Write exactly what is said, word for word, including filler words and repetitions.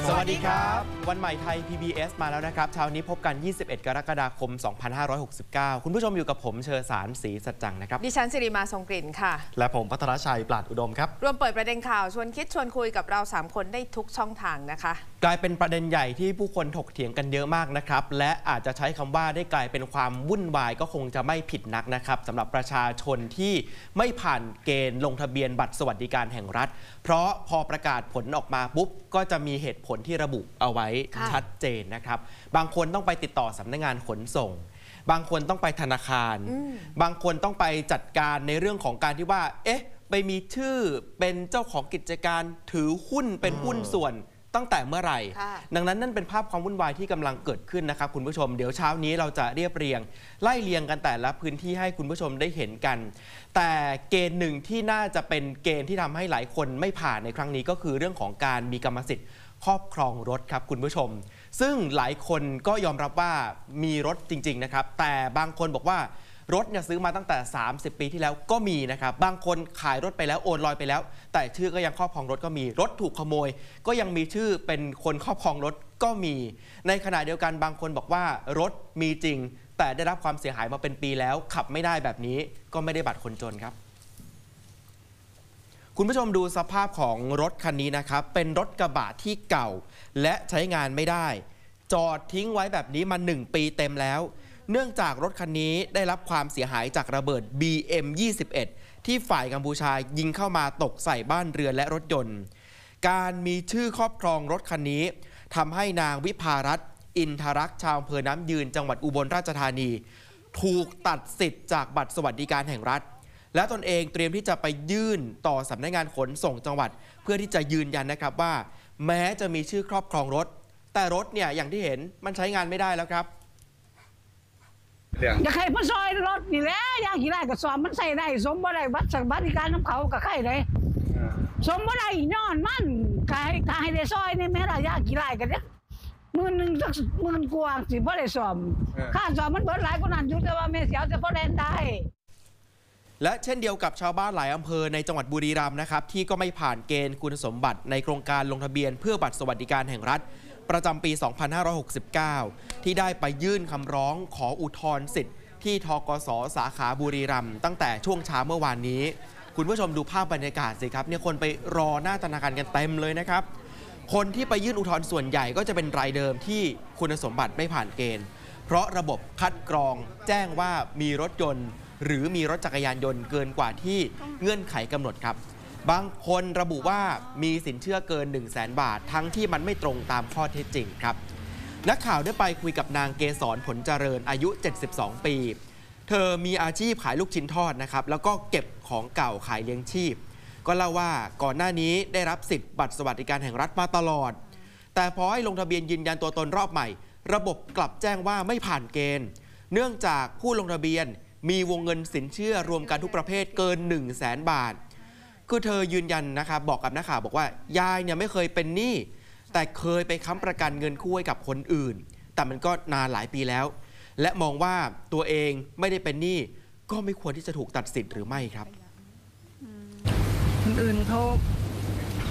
สวัสดีครับวันใหม่ไทย พี บี เอส มาแล้วนะครับเช้านี้พบกันยี่สิบเอ็ดกรกฎาคมสองพันห้าร้อยหกสิบเก้าคุณผู้ชมอยู่กับผมเชอสารศรีสัจจังนะครับดิฉันสิริมาทรงกลิ่นค่ะและผมพัทรชัยปราดอุดมครับรวมเปิดประเด็นข่าวชวนคิดชวนคุยกับเราสามคนได้ทุกช่องทางนะคะกลายเป็นประเด็นใหญ่ที่ผู้คนถกเถียงกันเยอะมากนะครับและอาจจะใช้คำว่าได้กลายเป็นความวุ่นวายก็คงจะไม่ผิดนักนะครับสำหรับประชาชนที่ไม่ผ่านเกณฑ์ลงทะเบียนบัตรสวัสดิการแห่งรัฐเพราะพอประกาศผลออกมาปุ๊บก็จะมีเหตุผลที่ระบุเอาไว้ชัดเจนนะครับบางคนต้องไปติดต่อสำนักงานขนส่งบางคนต้องไปธนาคารบางคนต้องไปจัดการในเรื่องของการที่ว่าเอ๊ะไปมีชื่อเป็นเจ้าของกิจการถือหุ้นเป็นหุ้นส่วนตั้งแต่เมื่อไหร่ดังนั้นนั่นเป็นภาพความวุ่นวายที่กำลังเกิดขึ้นนะครับคุณผู้ชมเดี๋ยวเช้านี้เราจะเรียบเรียงไล่เรียงกันแต่ละพื้นที่ให้คุณผู้ชมได้เห็นกันแต่เกณฑ์หนึ่งที่น่าจะเป็นเกณฑ์ที่ทำให้หลายคนไม่ผ่านในครั้งนี้ก็คือเรื่องของการมีกรรมสิทธิ์ครอบครองรถครับคุณผู้ชมซึ่งหลายคนก็ยอมรับว่ามีรถจริงๆนะครับแต่บางคนบอกว่ารถเนี่ยซื้อมาตั้งแต่สามสิบปีที่แล้วก็มีนะครับบางคนขายรถไปแล้วโอนลอยไปแล้วแต่ชื่อก็ยังครอบครองรถก็มีรถถูกขโมยก็ยังมีชื่อเป็นคนครอบครองรถก็มีในขณะเดียวกันบางคนบอกว่ารถมีจริงแต่ได้รับความเสียหายมาเป็นปีแล้วขับไม่ได้แบบนี้ก็ไม่ได้บัตรคนจนครับคุณผู้ชมดูสภาพของรถคันนี้นะครับเป็นรถกระบะที่เก่าและใช้งานไม่ได้จอดทิ้งไว้แบบนี้มาหนึ่งปีเต็มแล้วเนื่องจากรถคันนี้ได้รับความเสียหายจากระเบิด บี เอ็ม ยี่สิบเอ็ด ที่ฝ่ายกัมพูชายิงเข้ามาตกใส่บ้านเรือนและรถยนต์การมีชื่อครอบครองรถคันนี้ทำให้นางวิภารัตน์อินทรักษ์ชาวอำเภอน้ำยืนจังหวัดอุบลราชธานีถูกตัดสิทธิ์จากบัตรสวัสดิการแห่งรัฐและตนเองเตรียมที่จะไปยื่นต่อสำนักงานขนส่งจังหวัดเพื่อที่จะยืนยันนะครับว่าแม้จะมีชื่อครอบครองรถแต่รถเนี่ยอย่างที่เห็นมันใช้งานไม่ได้แล้วครับอยากให้ผู้ซอยรถนี่แหละอยากขี่ได้กับสอบมันใส่ได้สมบ่ได้บัตรสวัสดิการน้ำเขากับใครเลยสมบ่ได้ย้อนมันกายกายได้ซอยนี่แม่ละอยากขี่ได้กันเนี่ยหมื่นหนึ่งสักหมื่นกว่าสิบ่ได้สอบค่าสอบมันเบิดหลายกว่านั้นอยู่แต่ว่าแม่เสียวจะพอแลนได้และเช่นเดียวกับชาวบ้านหลายอำเภอในจังหวัดบุรีรัมย์นะครับที่ก็ไม่ผ่านเกณฑ์คุณสมบัติในโครงการลงทะเบียนเพื่อบัตรสวัสดิการแห่งรัฐประจำปี สองพันห้าร้อยหกสิบเก้า ที่ได้ไปยื่นคำร้องขออุทธรณ์สิทธิ์ที่ธกส.สาขาบุรีรัมย์ตั้งแต่ช่วงเช้าเมื่อวานนี้คุณผู้ชมดูภาพบรรยากาศสิครับเนี่ยคนไปรอหน้าธนาคารกันเต็มเลยนะครับคนที่ไปยื่นอุทธรณ์ส่วนใหญ่ก็จะเป็นรายเดิมที่คุณสมบัติไม่ผ่านเกณฑ์เพราะระบบคัดกรองแจ้งว่ามีรถยนต์หรือมีรถจักรยานยนต์เกินกว่าที่เงื่อนไขกำหนดครับบางคนระบุว่ามีสินเชื่อเกิน หนึ่งแสน บาททั้งที่มันไม่ตรงตามข้อเท็จจริงครับนักข่าวได้ไปคุยกับนางเกษรผลเจริญอายุเจ็ดสิบสองปีเธอมีอาชีพขายลูกชิ้นทอดนะครับแล้วก็เก็บของเก่าขายเลี้ยงชีพก็เล่าว่าก่อนหน้านี้ได้รับสิทธิ์บัตรสวัสดิการแห่งรัฐมาตลอดแต่พอให้ลงทะเบียนยืนยันตัวตนรอบใหม่ระบบกลับแจ้งว่าไม่ผ่านเกณฑ์เนื่องจากผู้ลงทะเบียนมีวงเงินสินเชื่อรวมกันทุกประเภทเกิน หนึ่งแสน บาทคือเธอยืนยันนะครับบอกกับนักข่าวบอกว่ายายเนี่ยไม่เคยเป็นหนี้แต่เคยไปค้ำประกันเงินกู้ให้กับคนอื่นแต่มันก็นานหลายปีแล้วและมองว่าตัวเองไม่ได้เป็นหนี้ก็ไม่ควรที่จะถูกตัดสิทธิ์หรือไม่ครับคนอื่นเขา